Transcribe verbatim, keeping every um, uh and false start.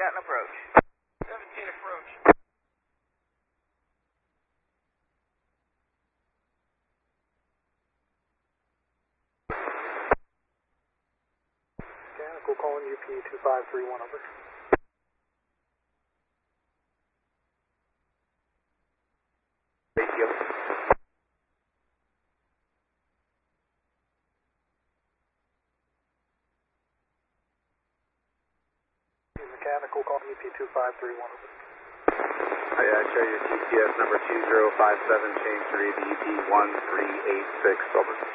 got an approach. seventeen approach. Mechanical calling U P two five three one over. Radio. Mechanical calling U P two five three one over. I uh, show you G P S number two zero five seven, change three to U P one three eight six, over.